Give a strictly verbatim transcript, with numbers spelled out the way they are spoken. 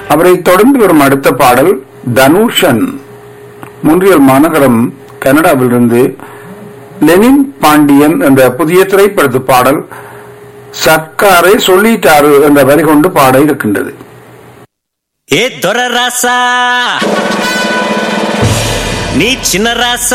அவரை தொடர்ந்து வரும் அடுத்த பாடல் தனுஷன் மொன்றியல் மாநகரம் கனடாவிலிருந்து லெனின் பாண்டியன் என்ற புதிய திரைப்படத்து பாடல் சர்க்காரை சொல்லிட்டாரு என்ற வரி கொண்டு பாட இருக்கின்றது. ஏ தொர ராசா நீ சின்ன ராசா